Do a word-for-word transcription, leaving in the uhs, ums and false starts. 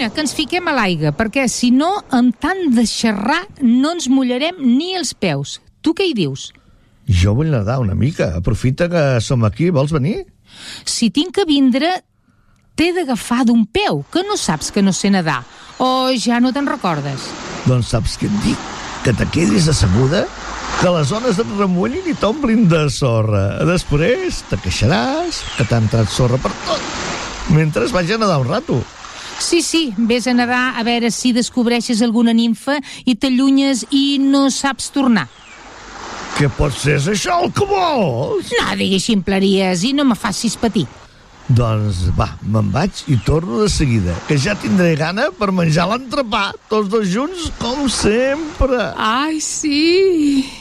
Vinga, que ens fiquem a l'aigua, perquè si no, amb tant de xerrar no ens mullarem ni els peus. Tu què hi dius? Jo vull nedar una mica. Aprofita que som aquí. Vols venir? Si tinc que vindre, t'he d'agafar d'un peu, que no saps que no sé nedar. O ja no te'n recordes? Doncs saps què et dic? Que te quedis asseguda, que les ones et remullin i t'omplin de sorra. Després te queixaràs que t'ha entrat sorra per tot, mentre vaig a nedar un rato. Sí, sí, vés a nedar a veure si descobreixes alguna nimfa i t'allunyes i no saps tornar. Què pot ser això el que vols? No diguis ximpleries i no me facis patir. Doncs va, me'n vaig i torno de seguida, que ja tindré gana per menjar l'entrepà, tots dos junts com sempre. Ai, sí...